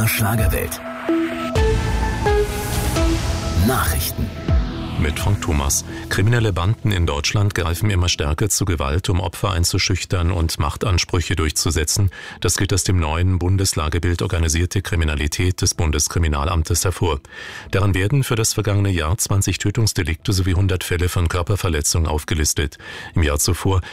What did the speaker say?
Schlagerwelt. Nachrichten. Mit Frank Thomas. Kriminelle Banden in Deutschland greifen immer stärker zu Gewalt, um Opfer einzuschüchtern und Machtansprüche durchzusetzen. Das geht aus dem neuen Bundeslagebild Organisierte Kriminalität des Bundeskriminalamtes hervor. Daran werden für das vergangene Jahr 20 Tötungsdelikte sowie 100 Fälle von Körperverletzung aufgelistet. Im Jahr zuvor